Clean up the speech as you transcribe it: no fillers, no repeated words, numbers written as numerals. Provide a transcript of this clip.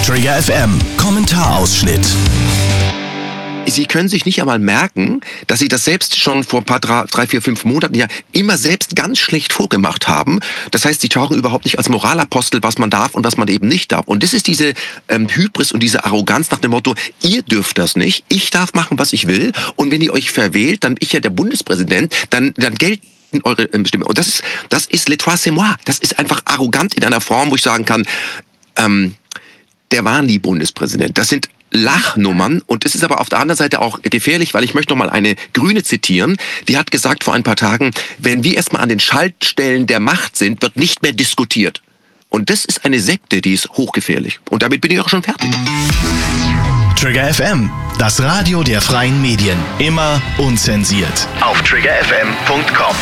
Trigger FM Kommentarausschnitt. Sie können sich nicht einmal merken, dass Sie das selbst schon vor ein paar 3, 4, 5 Monaten ja immer selbst ganz schlecht vorgemacht haben. Das heißt, Sie tauchen überhaupt nicht als Moralapostel, was man darf und was man eben nicht darf. Und das ist diese Hybris und diese Arroganz nach dem Motto, ihr dürft das nicht, ich darf machen, was ich will. Und wenn ihr euch verwählt, dann bin ich ja der Bundespräsident, dann gelten eure Stimme. Und das ist le toi, c'est moi. Das ist einfach arrogant in einer Form, wo ich sagen kann, der war nie Bundespräsident. Das sind Lachnummern, und es ist aber auf der anderen Seite auch gefährlich, weil ich möchte noch mal eine Grüne zitieren, die hat gesagt vor ein paar Tagen, wenn wir erstmal an den Schaltstellen der Macht sind, wird nicht mehr diskutiert. Und das ist eine Sekte, die ist hochgefährlich. Und damit bin ich auch schon fertig. Trigger FM, das Radio der freien Medien. Immer unzensiert. Auf triggerfm.com.